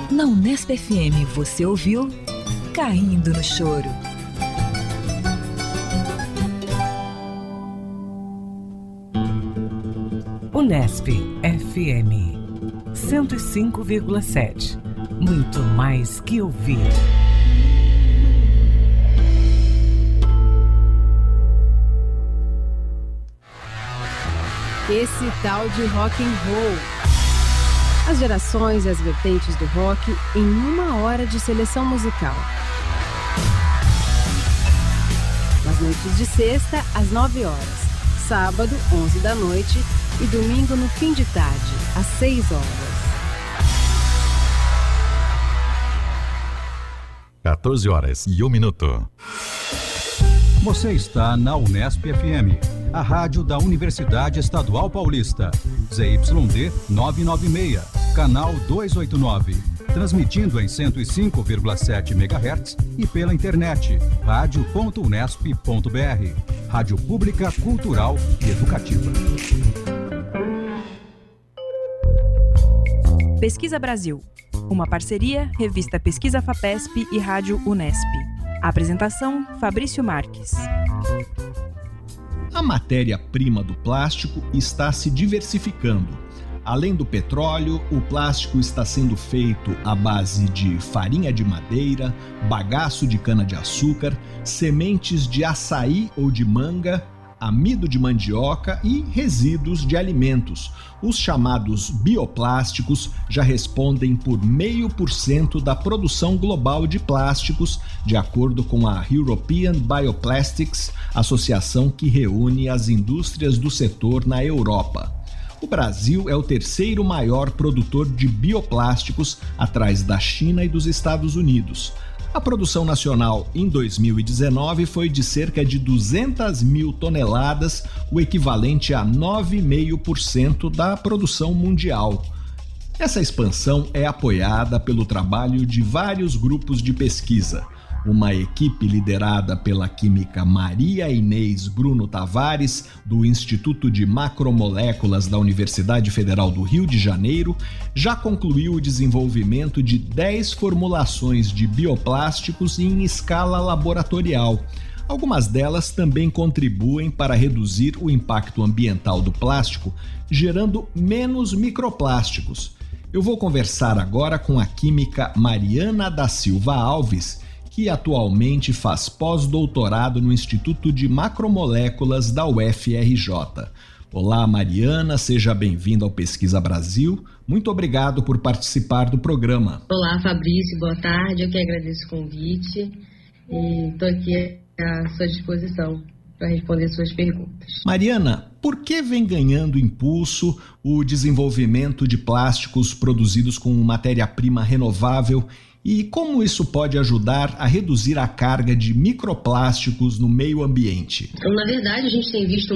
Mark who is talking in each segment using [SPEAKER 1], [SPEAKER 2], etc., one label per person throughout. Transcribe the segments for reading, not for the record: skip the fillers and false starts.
[SPEAKER 1] Na Unesp FM você ouviu Caindo no Choro.
[SPEAKER 2] Unesp FM 105,7. Muito mais que ouvir.
[SPEAKER 3] Esse tal de rock and roll. As gerações e as vertentes do rock em uma hora de seleção musical. Nas noites de sexta, às 9 horas. Sábado, 11 da noite. E domingo no fim de tarde, às 6 horas.
[SPEAKER 4] 14h01.
[SPEAKER 5] Você está na Unesp FM, a rádio da Universidade Estadual Paulista. ZYD 996, canal 289. Transmitindo em 105,7 MHz e pela internet, radio.unesp.br. Rádio pública, cultural e educativa.
[SPEAKER 6] Pesquisa Brasil. Uma parceria, revista Pesquisa FAPESP e Rádio Unesp. Apresentação, Fabrício Marques.
[SPEAKER 7] A matéria-prima do plástico está se diversificando. Além do petróleo, o plástico está sendo feito à base de farinha de madeira, bagaço de cana-de-açúcar, sementes de açaí ou de manga, amido de mandioca e resíduos de alimentos. Os chamados bioplásticos já respondem por 0,5% da produção global de plásticos, de acordo com a European Bioplastics, associação que reúne as indústrias do setor na Europa. O Brasil é o terceiro maior produtor de bioplásticos, atrás da China e dos Estados Unidos. A produção nacional em 2019 foi de cerca de 200 mil toneladas, o equivalente a 9,5% da produção mundial. Essa expansão é apoiada pelo trabalho de vários grupos de pesquisa. Uma equipe liderada pela química Maria Inês Bruno Tavares, do Instituto de Macromoléculas da Universidade Federal do Rio de Janeiro, já concluiu o desenvolvimento de 10 formulações de bioplásticos em escala laboratorial. Algumas delas também contribuem para reduzir o impacto ambiental do plástico, gerando menos microplásticos. Eu vou conversar agora com a química Mariana da Silva Alves, que atualmente faz pós-doutorado no Instituto de Macromoléculas da UFRJ. Olá, Mariana, seja bem-vinda ao Pesquisa Brasil. Muito obrigado por participar do programa.
[SPEAKER 8] Olá, Fabrício, boa tarde. Eu que agradeço o convite e estou aqui à sua disposição para responder suas perguntas.
[SPEAKER 7] Mariana, por que vem ganhando impulso o desenvolvimento de plásticos produzidos com matéria-prima renovável e como isso pode ajudar a reduzir a carga de microplásticos no meio ambiente?
[SPEAKER 8] Então, na verdade, a gente tem visto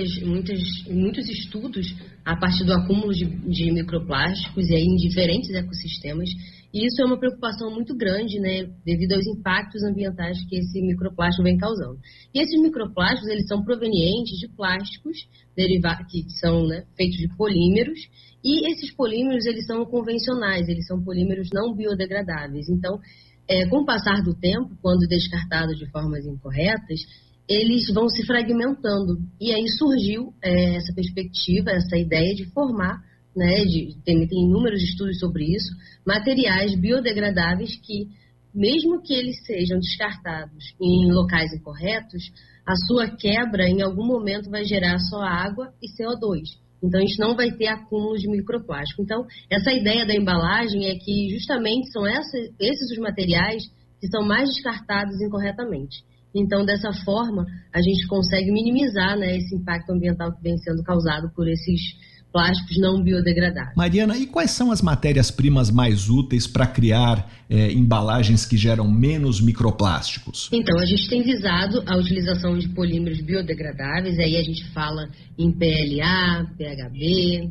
[SPEAKER 8] muitos estudos a partir do acúmulo de microplásticos e aí em diferentes ecossistemas. E isso é uma preocupação muito grande, né, devido aos impactos ambientais que esse microplástico vem causando. E esses microplásticos, eles são provenientes de plásticos que são, né, feitos de polímeros, e esses polímeros, eles são convencionais, eles são polímeros não biodegradáveis. Então, com o passar do tempo, quando descartados de formas incorretas, eles vão se fragmentando. E aí surgiu essa perspectiva, essa ideia de formar, né, tem inúmeros estudos sobre isso, materiais biodegradáveis que, mesmo que eles sejam descartados em locais incorretos, a sua quebra em algum momento vai gerar só água e CO2. Então, a gente não vai ter acúmulo de microplástico. Então, essa ideia da embalagem é que justamente são esses os materiais que são mais descartados incorretamente. Então, dessa forma, a gente consegue minimizar, né, esse impacto ambiental que vem sendo causado por esses plásticos não biodegradáveis.
[SPEAKER 7] Mariana, e quais são as matérias-primas mais úteis para criar embalagens que geram menos microplásticos?
[SPEAKER 8] Então, a gente tem visado a utilização de polímeros biodegradáveis, aí a gente fala em PLA, PHB,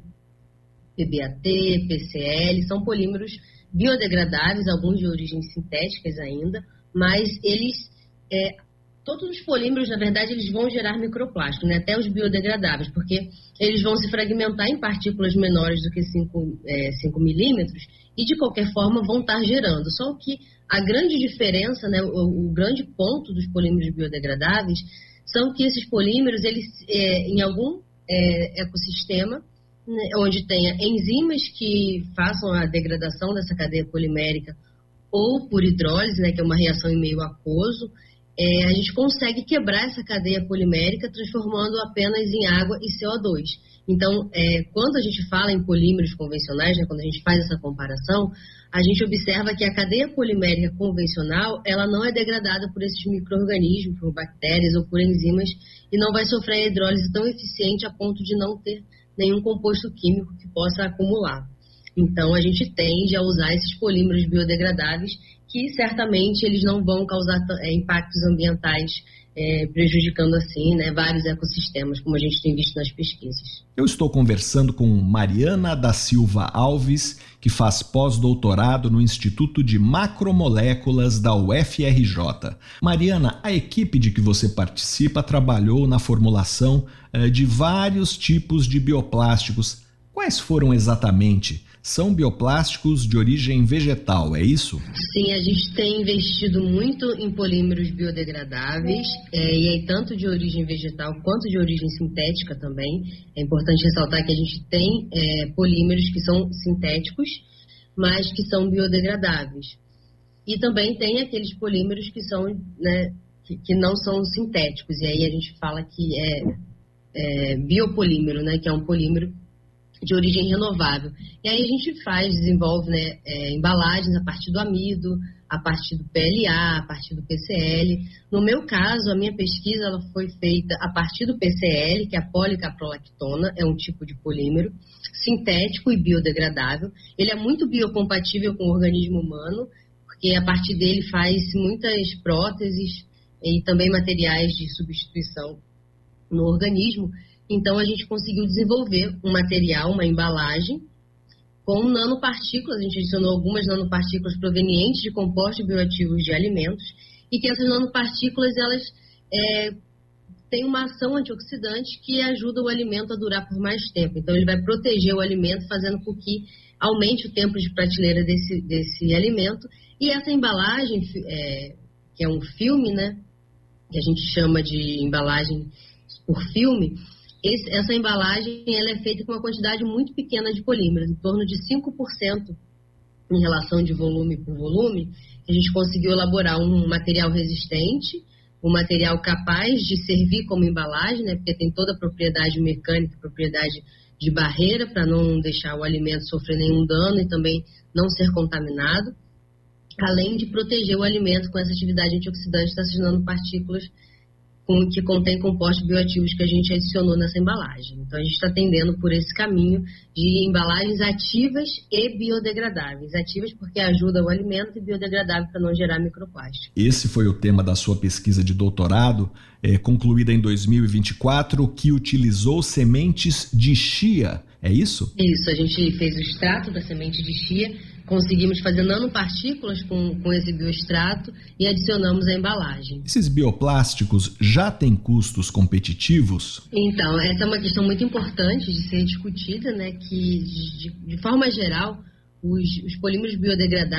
[SPEAKER 8] PBAT, PCL, são polímeros biodegradáveis, alguns de origem sintéticas ainda, mas eles... todos os polímeros, na verdade, eles vão gerar microplástico, né? Até os biodegradáveis, porque eles vão se fragmentar em partículas menores do que 5 milímetros e de qualquer forma vão estar gerando. Só que a grande diferença, né, o grande ponto dos polímeros biodegradáveis são que esses polímeros, eles em algum ecossistema, né, onde tenha enzimas que façam a degradação dessa cadeia polimérica ou por hidrólise, né, que é uma reação em meio aquoso, a gente consegue quebrar essa cadeia polimérica transformando apenas em água e CO2. Então, quando a gente fala em polímeros convencionais, né, quando a gente faz essa comparação, a gente observa que a cadeia polimérica convencional, ela não é degradada por esses micro-organismos, por bactérias ou por enzimas, e não vai sofrer a hidrólise tão eficiente a ponto de não ter nenhum composto químico que possa acumular. Então, a gente tende a usar esses polímeros biodegradáveis que certamente eles não vão causar impactos ambientais, prejudicando assim, né, vários ecossistemas, como a gente tem visto nas pesquisas.
[SPEAKER 7] Eu estou conversando com Mariana da Silva Alves, que faz pós-doutorado no Instituto de Macromoléculas da UFRJ. Mariana, a equipe de que você participa trabalhou na formulação de vários tipos de bioplásticos. Quais foram exatamente? São bioplásticos de origem vegetal, é isso?
[SPEAKER 8] Sim, a gente tem investido muito em polímeros biodegradáveis, e aí tanto de origem vegetal quanto de origem sintética também. É importante ressaltar que a gente tem polímeros que são sintéticos, mas que são biodegradáveis. E também tem aqueles polímeros que são, né, que não são sintéticos, e aí a gente fala que é biopolímero, né, que é um polímero de origem renovável. E aí a gente desenvolve, né, embalagens a partir do amido, a partir do PLA, a partir do PCL. No meu caso, a minha pesquisa ela foi feita a partir do PCL, que é a policaprolactona, é um tipo de polímero sintético e biodegradável. Ele é muito biocompatível com o organismo humano, porque a partir dele faz muitas próteses e também materiais de substituição no organismo. Então, a gente conseguiu desenvolver um material, uma embalagem, com nanopartículas. A gente adicionou algumas nanopartículas provenientes de compostos bioativos de alimentos, e que essas nanopartículas, elas têm uma ação antioxidante que ajuda o alimento a durar por mais tempo. Então, ele vai proteger o alimento, fazendo com que aumente o tempo de prateleira desse alimento. E essa embalagem, que é um filme, né, que a gente chama de embalagem por filme, essa embalagem ela é feita com uma quantidade muito pequena de polímeros, em torno de 5% em relação de volume por volume. A gente conseguiu elaborar um material resistente, um material capaz de servir como embalagem, né, porque tem toda a propriedade mecânica, propriedade de barreira, para não deixar o alimento sofrer nenhum dano e também não ser contaminado, além de proteger o alimento com essa atividade antioxidante dessas nanopartículas que contém compostos bioativos que a gente adicionou nessa embalagem. Então, a gente está tendendo por esse caminho de embalagens ativas e biodegradáveis. Ativas porque ajuda o alimento, e biodegradável para não gerar microplástico.
[SPEAKER 7] Esse foi o tema da sua pesquisa de doutorado, concluída em 2024, que utilizou sementes de chia, é isso?
[SPEAKER 8] Isso, a gente fez o extrato da semente de chia, conseguimos fazer nanopartículas com esse bioextrato e adicionamos a embalagem.
[SPEAKER 7] Esses bioplásticos já têm custos competitivos?
[SPEAKER 8] Então, essa é uma questão muito importante de ser discutida, né? Que, de forma geral, os polímeros biodegradáveis